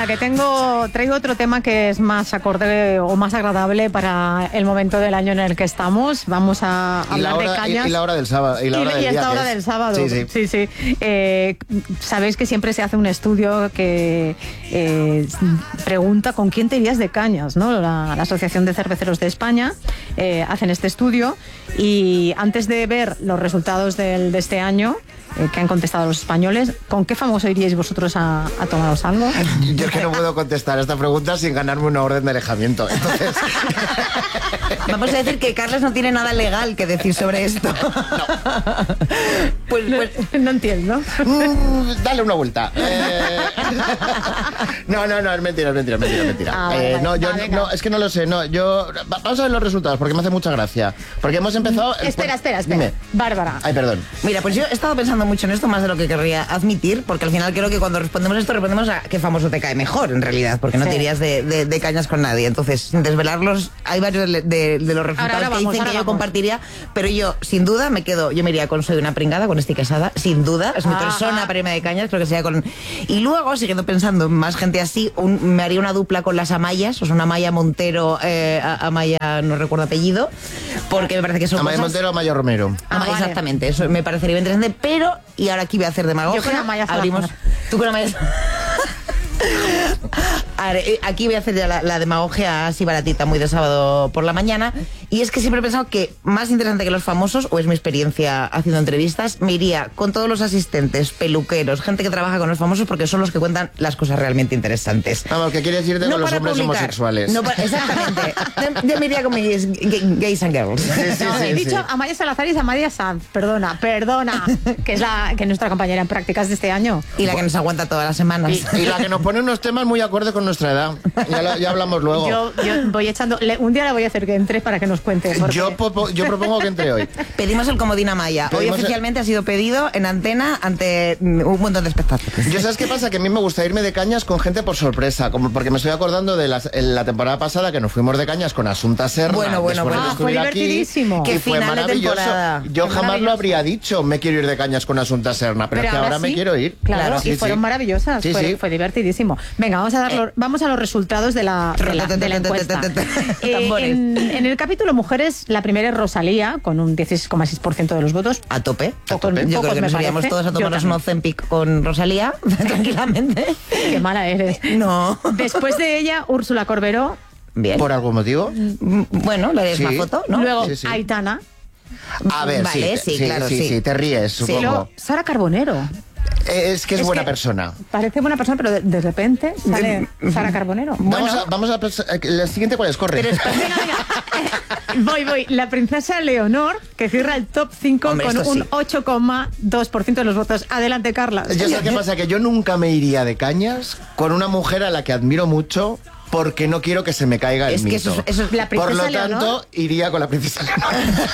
que traigo otro tema que es más acorde o más agradable para el momento del año en el que estamos. Vamos a hablar de cañas. Y la hora del sábado. Y esta hora del sábado. Sí. Sabéis que siempre se hace un estudio que pregunta con quién te irías de cañas, ¿no? La Asociación de Cerveceros de España hacen este estudio y antes de ver los resultados de este año, que han contestado los españoles, ¿con qué famoso iríais vosotros a tomaros algo? Yo es que no puedo contestar a esta pregunta sin ganarme una orden de alejamiento. Entonces... Vamos a decir que Carles no tiene nada legal que decir sobre esto. No. Pues no entiendo. Dale una vuelta. No, es mentira. No, es que no lo sé. Vamos a ver los resultados, porque me hace mucha gracia. Porque hemos empezado... Espera. Dime. Bárbara. Ay, perdón. Mira, pues yo he estado pensando mucho en esto, más de lo que querría admitir, porque al final creo que cuando respondemos esto, respondemos a qué famoso te cae mejor, en realidad, porque no te irías de cañas con nadie. Entonces, sin desvelarlos, hay varios de los resultados que dicen que yo compartiría, pero yo, sin duda, yo me iría con Soy una pringada, con Esti Quesada, sin duda, es mi persona para irme de cañas, creo que sería con... Y luego, siguiendo pensando en más gente así, me haría una dupla con las Amayas, o sea, una Amaya Montero, Amaya, no recuerdo apellido, porque me parece que son Amaya cosas... Montero, Amaya Romero. Vale. Exactamente, eso me parecería bien interesante, pero, y ahora aquí voy a hacer demagogia. Yo con Amaya abrimos. Tú con Amaya. Aquí voy a hacer ya la demagogia así baratita, muy de sábado por la mañana. Y es que siempre he pensado que más interesante que los famosos, o es mi experiencia haciendo entrevistas, me iría con todos los asistentes, peluqueros, gente que trabaja con los famosos, porque son los que cuentan las cosas realmente interesantes. Vamos, ¿qué quieres decir de los hombres homosexuales? Exactamente. Yo me iría con mis gays and girls. He dicho Amaya Salazar y Amaya Sanz. Perdona. Que es nuestra compañera en prácticas de este año. Y la que nos aguanta todas las semanas. Y la que nos pone unos temas muy acordes con nuestra edad. Ya hablamos luego. Yo voy echando... Un día le voy a hacer que entre para que nos cuente. Porque... Yo propongo que entre hoy. Pedimos el comodín Amaya. Hoy oficialmente ha sido pedido en antena ante un montón de espectáculos. ¿Yo sabes qué pasa? Que a mí me gusta irme de cañas con gente por sorpresa, como porque me estoy acordando de la temporada pasada que nos fuimos de cañas con Asunta Serna. Bueno. Fue divertidísimo. Qué final fue maravilloso. de temporada. Yo jamás lo habría dicho, me quiero ir de cañas con Asunta Serna, pero es que ahora me quiero ir. Claro, y fueron maravillosas. Fue divertidísimo. Venga, vamos a los resultados de la encuesta. En el capítulo Mujeres, la primera es Rosalía, con un 16,6% de los votos. A tope. Yo creo que nos iríamos todos a tomarnos un Ozempic con Rosalía, tranquilamente. Qué mala eres. No. Después de ella, Úrsula Corberó. Bien. ¿Por algún motivo? Bueno, le des una foto, ¿no? Luego, Aitana. A ver, vale, sí, te ríes, supongo. Y luego, Sara Carbonero. Es que es buena persona. Parece buena persona, pero de repente sale Sara Carbonero. Vamos a la siguiente, ¿cuál es? Corre. Pero venga. Voy. La princesa Leonor, que cierra el top 5 con un 8,2% de los votos. Adelante, Carla. Yo sé qué pasa, que yo nunca me iría de cañas con una mujer a la que admiro mucho, porque no quiero que se me caiga el mito. Es que eso es la princesa Por lo Leonor. tanto, iría con la princesa Leonor.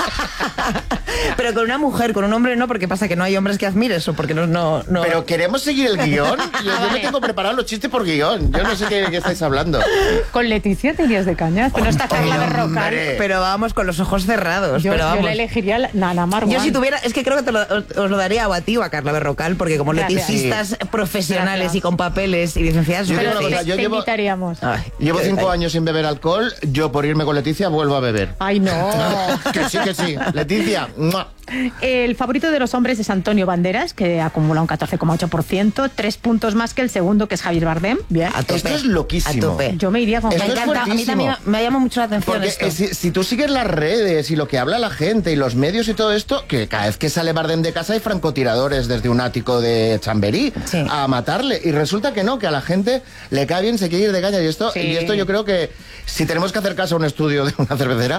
Pero con una mujer, con un hombre no, porque pasa que no hay hombres que admires o porque no... Pero queremos seguir el guión. Yo me tengo preparado los chistes por guión. Yo no sé qué estáis hablando. Con Leticia te irías de cañas, que no está Carla Berrocal. Pero vamos, con los ojos cerrados. Yo la elegiría Nana Marwan. Yo si tuviera, es que creo que os lo daría a ti o a Carla Berrocal, porque como leticistas profesionales y con papeles y licenciadas... Te invitaríamos. Llevo 5 años sin beber alcohol. Yo, por irme con Leticia, vuelvo a beber. Ay, no. Que sí. Leticia. ¡mua! El favorito de los hombres es Antonio Banderas, que acumula un 14,8%, 3 puntos más que el segundo, que es Javier Bardem. Bien. Esto es loquísimo. A tope. Yo me iría con Esto Me encanta. A mí también me llama mucho la atención porque esto. si tú sigues las redes y lo que habla la gente y los medios y todo esto, que cada vez que sale Bardem de casa hay francotiradores desde un ático de Chamberí a matarle. Y resulta que no, que a la gente le cae bien, se quiere ir de caña. Y esto yo creo que si tenemos que hacer caso a un estudio de una cervecera,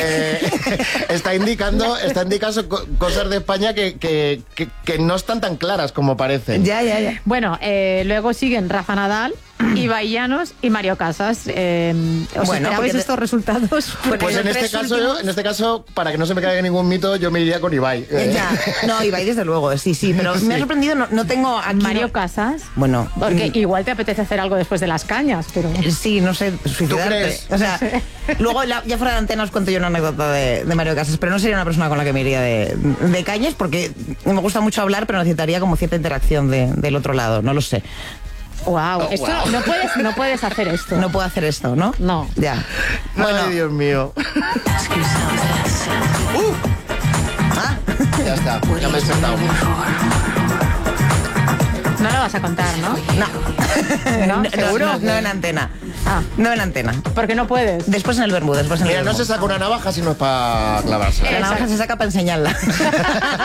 está indicando cosas de España que no están tan claras como parecen. Ya. Bueno, luego siguen Rafa Nadal, Ibai Llanos y Mario Casas. ¿Esperabais estos resultados? Pues en este caso, para que no se me caiga ningún mito, yo me iría con Ibai. No, Ibai desde luego, sí, pero me ha sorprendido, no tengo aquí... Mario Casas. Bueno. Porque igual te apetece hacer algo después de las cañas, pero... Sí, no sé, suicidarte. ¿Tú crees? O sea, luego ya fuera de antena os cuento yo una anécdota de Mario Casas, pero no sería una persona con la que me iría de cañas, porque me gusta mucho hablar, pero necesitaría como cierta interacción del otro lado, no lo sé. Wow, esto no puedes hacer esto. No puedo hacer esto, ¿no? No. Ya. Bueno, Ay, Dios mío. Ya está, ya me he despertado. No lo vas a contar, ¿no? No. ¿Seguro? No en antena. No en antena. Porque no puedes. Después en el vermú, después en el Mira, no vermú. se saca una navaja si no es para clavársela. La navaja se saca para enseñarla.